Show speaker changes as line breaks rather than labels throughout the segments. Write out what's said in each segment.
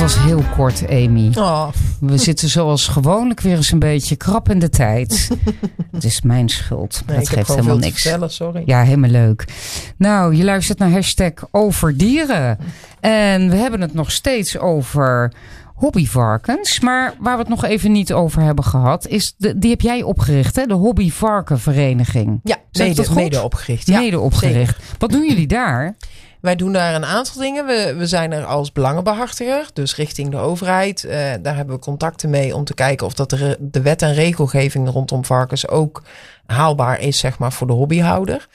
was heel kort, Amy.
Oh.
We zitten zoals gewoonlijk weer eens een beetje krap in de tijd. Het is mijn schuld.
Nee,
dat geeft helemaal niks.
Vertellen, sorry.
Ja, helemaal leuk. Nou, je luistert naar #overdieren. En we hebben het nog steeds over hobbyvarkens. Maar waar we het nog even niet over hebben gehad, is die heb jij opgericht, hè? De Hobbyvarkenvereniging.
Ja, mede opgericht.
Ja, mede opgericht. Zeker. Wat doen jullie daar?
Wij doen daar een aantal dingen. We zijn er als belangenbehartiger, dus richting de overheid. Daar hebben we contacten mee om te kijken of dat de wet en regelgeving rondom varkens ook haalbaar is, zeg maar, voor de hobbyhouder.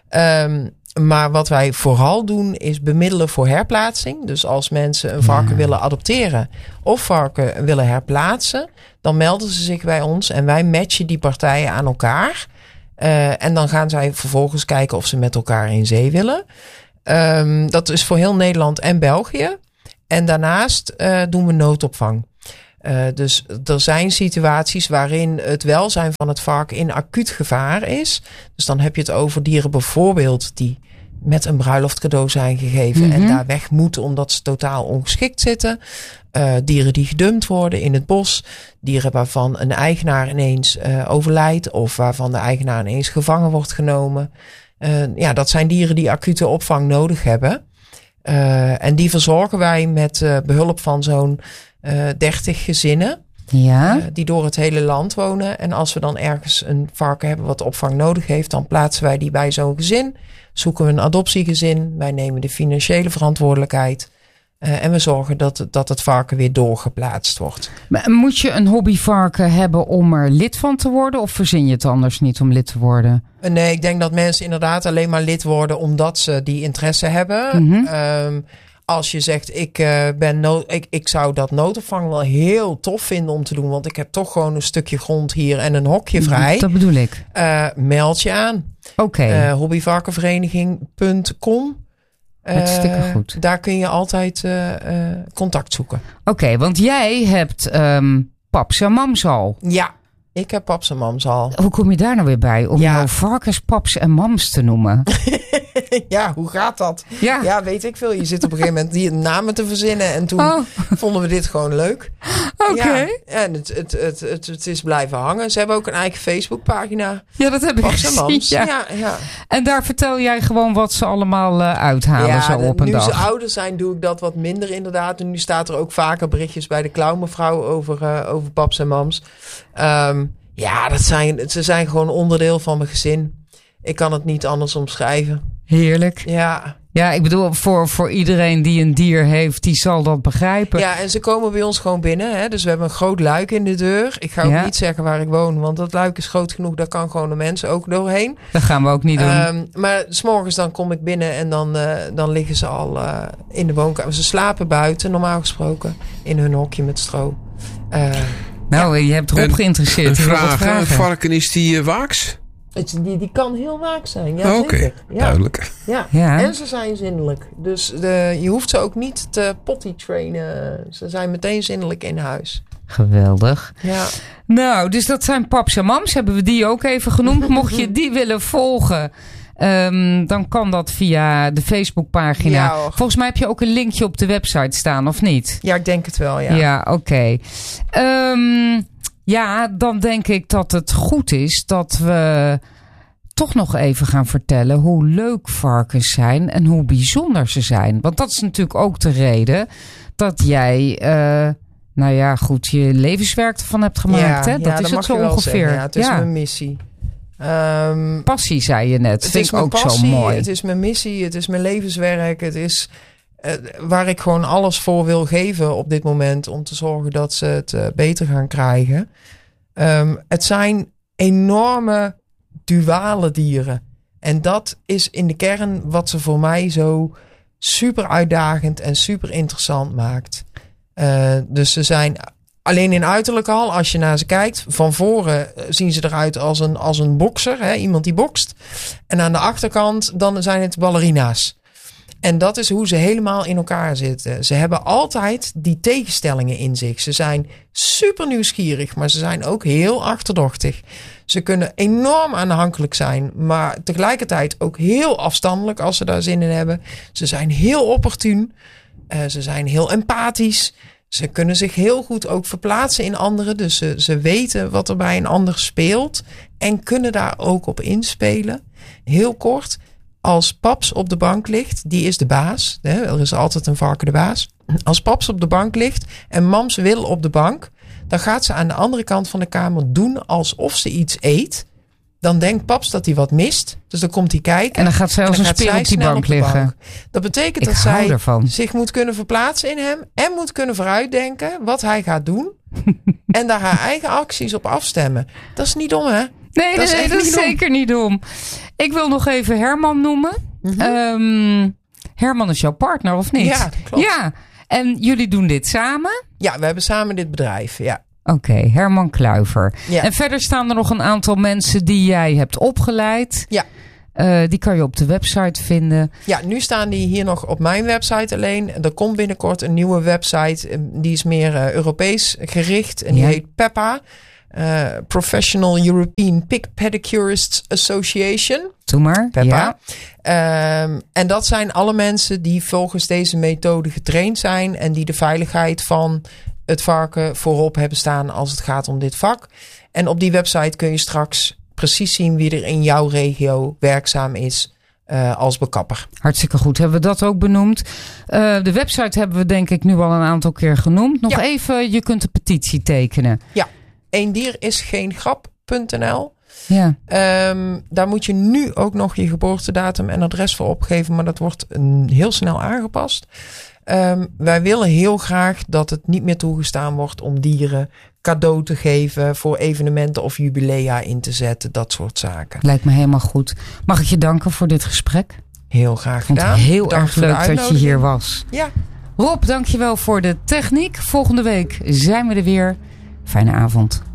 Maar wat wij vooral doen is bemiddelen voor herplaatsing. Dus als mensen een varken willen adopteren of varken willen herplaatsen, dan melden ze zich bij ons en wij matchen die partijen aan elkaar. En dan gaan zij vervolgens kijken of ze met elkaar in zee willen. Dat is voor heel Nederland en België. En daarnaast doen we noodopvang. Dus er zijn situaties waarin het welzijn van het varken in acuut gevaar is. Dus dan heb je het over dieren bijvoorbeeld die met een bruiloft cadeau zijn gegeven en daar weg moeten omdat ze totaal ongeschikt zitten. Dieren die gedumpt worden in het bos. Dieren waarvan een eigenaar ineens overlijdt of waarvan de eigenaar ineens gevangen wordt genomen. Dat zijn dieren die acute opvang nodig hebben. En die verzorgen wij met behulp van zo'n 30 gezinnen.
Ja.
Die door het hele land wonen. En als we dan ergens een varken hebben wat opvang nodig heeft, dan plaatsen wij die bij zo'n gezin. Zoeken we een adoptiegezin. Wij nemen de financiële verantwoordelijkheid. En we zorgen dat het varken weer doorgeplaatst wordt.
Maar moet je een hobbyvarken hebben om er lid van te worden? Of verzin je het anders niet om lid te worden?
Nee, ik denk dat mensen inderdaad alleen maar lid worden omdat ze die interesse hebben. Als je zegt, ik zou dat noodopvang wel heel tof vinden om te doen, want ik heb toch gewoon een stukje grond hier en een hokje vrij.
Dat bedoel ik.
Meld je aan.
Oké.
Hobbyvarkenvereniging.com.
Hartstikke goed.
Daar kun je altijd contact zoeken.
Oké, want jij hebt paps en mams al.
Ja, ik heb paps en mams al.
Hoe kom je daar nou weer bij om nou varkens, paps en mams te noemen?
Ja, hoe gaat dat?
Ja,
weet ik veel. Je zit op een gegeven moment die namen te verzinnen en toen vonden we dit gewoon leuk.
Oké.
Ja, en het is blijven hangen. Ze hebben ook een eigen Facebookpagina.
Ja, dat heb ik gezien.
Ja.
En daar vertel jij gewoon wat ze allemaal uithalen zo op een dag.
Nu ze ouder zijn doe ik dat wat minder inderdaad. En nu staat er ook vaker berichtjes bij de klauwmevrouw over paps en mams. Ze zijn gewoon onderdeel van mijn gezin. Ik kan het niet anders omschrijven.
Heerlijk.
Ja.
Ja, ik bedoel, voor iedereen die een dier heeft, die zal dat begrijpen.
Ja, en ze komen bij ons gewoon binnen. Hè? Dus we hebben een groot luik in de deur. Ik ga ook niet zeggen waar ik woon, want dat luik is groot genoeg. Daar kan gewoon de mensen ook doorheen.
Dat gaan we ook niet doen.
Maar 's morgens dan kom ik binnen en dan liggen ze al in de woonkamer. Ze slapen buiten, normaal gesproken, in hun hokje met stro.
Je hebt erop geïnteresseerd.
Een vraag, een varken, is die waaks?
Die kan heel waak zijn. Ja,
Oké, duidelijk.
Ja. En ze zijn zinnelijk. Dus je hoeft ze ook niet te potty trainen. Ze zijn meteen zinnelijk in huis.
Geweldig.
Ja.
Nou, dus dat zijn paps en mams. Hebben we die ook even genoemd. Mocht je die willen volgen, dan kan dat via de Facebookpagina.
Ja,
volgens mij heb je ook een linkje op de website staan, of niet?
Ja, ik denk het wel, ja.
Ja, oké. Dan denk ik dat het goed is dat we toch nog even gaan vertellen hoe leuk varkens zijn en hoe bijzonder ze zijn. Want dat is natuurlijk ook de reden dat jij, je levenswerk ervan hebt gemaakt. Hè? Dat is het zo ongeveer.
Ja, het is mijn missie.
Passie, zei je net.
Het
vind
is
ik ook
passie,
zo mooi.
Het is mijn missie, het is mijn levenswerk. Het is waar ik gewoon alles voor wil geven op dit moment om te zorgen dat ze het beter gaan krijgen. Het zijn enorme duale dieren. En dat is in de kern wat ze voor mij zo super uitdagend en super interessant maakt. Dus ze zijn alleen in uiterlijk al, als je naar ze kijkt, van voren zien ze eruit als een bokser, hè, iemand die bokst. En aan de achterkant dan zijn het ballerina's. En dat is hoe ze helemaal in elkaar zitten. Ze hebben altijd die tegenstellingen in zich. Ze zijn super nieuwsgierig, maar ze zijn ook heel achterdochtig. Ze kunnen enorm aanhankelijk zijn, maar tegelijkertijd ook heel afstandelijk als ze daar zin in hebben. Ze zijn heel opportun. Ze zijn heel empathisch. Ze kunnen zich heel goed ook verplaatsen in anderen. Dus ze weten wat er bij een ander speelt. En kunnen daar ook op inspelen. Heel kort, als Paps op de bank ligt, die is de baas. Hè, er is altijd een varken de baas. Als Paps op de bank ligt en Mams wil op de bank, dan gaat ze aan de andere kant van de kamer doen alsof ze iets eet. Dan denkt Paps dat hij wat mist. Dus dan komt hij kijken.
En dan gaat zij als een speer op die bank liggen.
Dat betekent dat zij zich moet kunnen verplaatsen in hem. En moet kunnen vooruitdenken wat hij gaat doen. En daar haar eigen acties op afstemmen. Dat is niet dom, hè?
Nee, dat is zeker niet dom. Ik wil nog even Herman noemen. Mm-hmm. Herman is jouw partner, of niet?
Ja, klopt.
Ja. En jullie doen dit samen?
Ja, we hebben samen dit bedrijf, ja.
Oké, Herman Kluiver.
Ja.
En verder staan er nog een aantal mensen die jij hebt opgeleid.
Ja.
Die kan je op de website vinden.
Ja, nu staan die hier nog op mijn website alleen. Er komt binnenkort een nieuwe website. Die is meer Europees gericht. En die heet PEPA. Professional European Pig Pedicurists Association.
Doe maar.
PEPA. Ja. En dat zijn alle mensen die volgens deze methode getraind zijn. En die de veiligheid van het varken voorop hebben staan als het gaat om dit vak. En op die website kun je straks precies zien wie er in jouw regio werkzaam is als bekapper.
Hartstikke goed. Hebben we dat ook benoemd. De website hebben we denk ik nu al een aantal keer genoemd. Nog even, je kunt de petitie tekenen.
Ja, eendierisgeengrap.nl.
Ja.
Daar moet je nu ook nog je geboortedatum en adres voor opgeven. Maar dat wordt heel snel aangepast. Wij willen heel graag dat het niet meer toegestaan wordt om dieren cadeau te geven, voor evenementen of jubilea in te zetten. Dat soort zaken.
Lijkt me helemaal goed. Mag ik je danken voor dit gesprek?
Heel graag gedaan.
Ik vond het heel erg leuk dat je hier was.
Ja.
Rob, dankjewel voor de techniek. Volgende week zijn we er weer. Fijne avond.